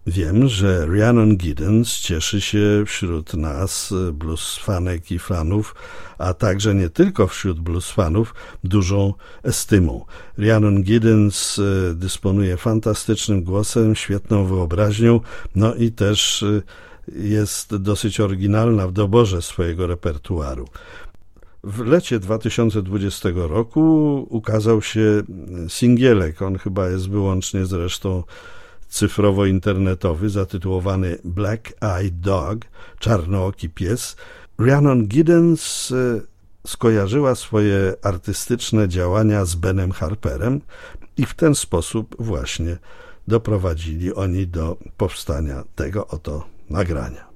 Wiem, że Rhiannon Giddens cieszy się wśród nas, blues fanek i fanów, a także nie tylko wśród blues fanów, dużą estymą. Rhiannon Giddens dysponuje fantastycznym głosem, świetną wyobraźnią, no i też jest dosyć oryginalna w doborze swojego repertuaru. W lecie 2020 roku ukazał się singielek, on chyba jest wyłącznie zresztą cyfrowo-internetowy, zatytułowany Black Eyed Dog, czarnooki pies. Rhiannon Giddens skojarzyła swoje artystyczne działania z Benem Harperem i w ten sposób właśnie doprowadzili oni do powstania tego oto nagrania.